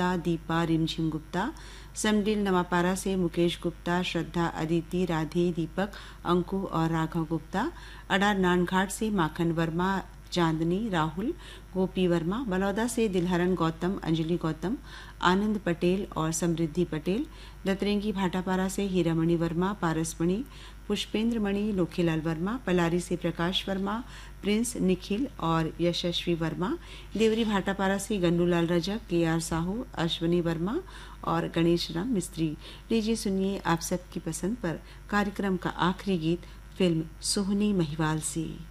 गुप्ता, दीपा रिमझिम गुप्ता। समडिल नवापारा से मुकेश गुप्ता, श्रद्धा, अदिति, राधे, दीपक, अंकु और राघव गुप्ता। अडार नानघाट से माखन वर्मा, चांदनी, राहुल, गोपी वर्मा। बलौदा से दिलहरन गौतम, अंजलि गौतम, आनंद पटेल और समृद्धि पटेल। दतरेंगी भाटापारा से हीरामणि वर्मा, पारसमणि, पुष्पेंद्र मणि, लोखेलाल वर्मा। पलारी से प्रकाश वर्मा, प्रिंस, निखिल और यशस्वी वर्मा। देवरी भाटापारा से गन्नूलाल रजक, KR साहू, अश्वनी वर्मा और गणेश राम मिस्त्री। लीजिए सुनिए आप सबकी पसंद पर कार्यक्रम का आखिरी गीत फिल्म सोहनी महिवाल से।